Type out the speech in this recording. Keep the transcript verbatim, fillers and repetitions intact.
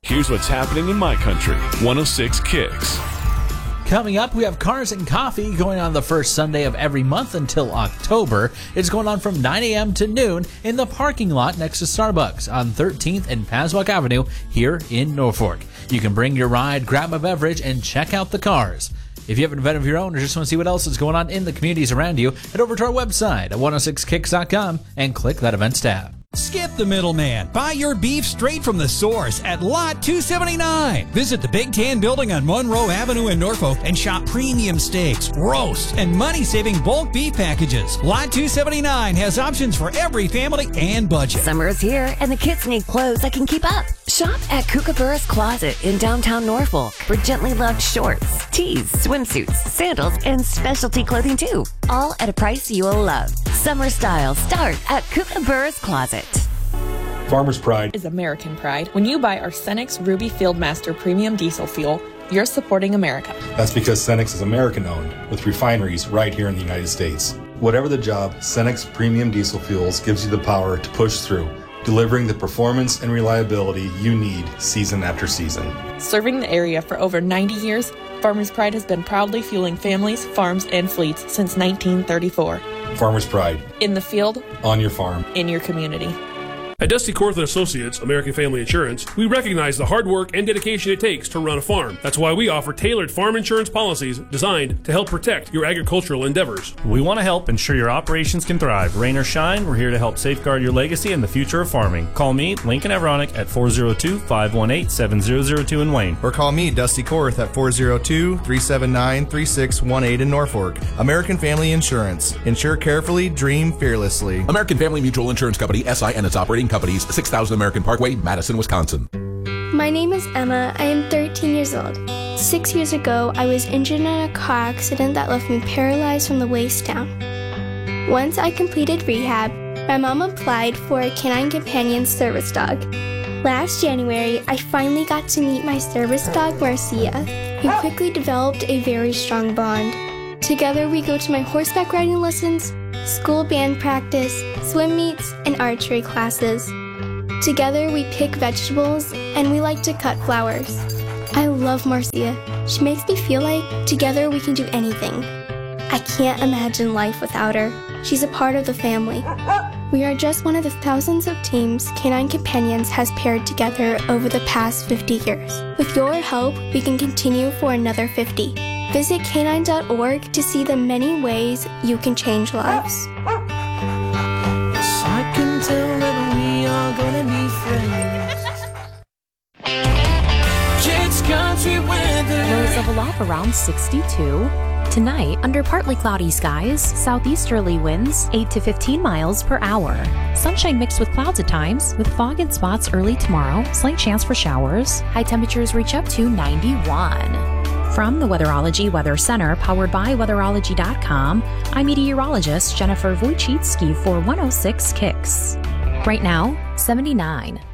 Here's what's happening in my country. one oh six Kicks. Coming up, we have Cars and Coffee going on the first Sunday of every month until October. It's going on from nine a.m. to noon in the parking lot next to Starbucks on thirteenth and Paswack Avenue here in Norfolk. You can bring your ride, grab a beverage, and check out the cars. If you have an event of your own or just want to see what else is going on in the communities around you, head over to our website at one oh six kicks dot com and click that events tab. Skip the middleman. Buy your beef straight from the source at Lot two seventy-nine. Visit the Big Tan Building on Monroe Avenue in Norfolk and shop premium steaks, roasts, and money-saving bulk beef packages. Lot two seventy-nine has options for every family and budget. Summer is here, and the kids need clothes that can keep up. Shop at Kookaburra's Closet in downtown Norfolk for gently loved shorts, tees, swimsuits, sandals, and specialty clothing too. All at a price you will love. Summer styles start at Kookaburra's Closet. Farmer's Pride is American pride. When you buy our Cenex Ruby Fieldmaster Premium Diesel Fuel, you're supporting America. That's because Cenex is American-owned, with refineries right here in the United States. Whatever the job, Cenex Premium Diesel Fuels gives you the power to push through, delivering the performance and reliability you need season after season. Serving the area for over ninety years, Farmer's Pride has been proudly fueling families, farms, and fleets since nineteen thirty-four. Farmer's Pride. In the field. On your farm. In your community. At Dusty Korth and Associates, American Family Insurance, we recognize the hard work and dedication it takes to run a farm. That's why we offer tailored farm insurance policies designed to help protect your agricultural endeavors. We want to help ensure your operations can thrive. Rain or shine, we're here to help safeguard your legacy and the future of farming. Call me, Lincoln Avronic, at four oh two, five one eight, seven oh oh two in Wayne. Or call me, Dusty Korth, at four oh two, three seven nine, three six one eight in Norfolk. American Family Insurance. Insure carefully, dream fearlessly. American Family Mutual Insurance Company, S I and its operating companies, six thousand American Parkway, Madison, Wisconsin. My name is Emma. I am thirteen years old. Six years ago, I was injured in a car accident that left me paralyzed from the waist down. Once I completed rehab, my mom applied for a Canine Companion service dog. Last January, I finally got to meet my service dog, Marcia. We quickly developed a very strong bond. Together, we go to my horseback riding lessons, school band practice, swim meets, and archery classes. Together, we pick vegetables, and we like to cut flowers. I love Marcia. She makes me feel like together we can do anything. I can't imagine life without her. She's a part of the family. We are just one of the thousands of teams Canine Companions has paired together over the past fifty years. With your help, we can continue for another fifty. Visit canine dot org to see the many ways you can change lives. I can tell that we are gonna be friends. Kids Country weather. Lows of aloft around sixty-two. Tonight, under partly cloudy skies, southeasterly winds eight to fifteen miles per hour. Sunshine mixed with clouds at times, with fog in spots early tomorrow, slight chance for showers. High temperatures reach up to ninety-one. From the Weatherology Weather Center, powered by weatherology dot com, I'm meteorologist Jennifer Wojcicki for one oh six Kicks. Right now, seventy-nine.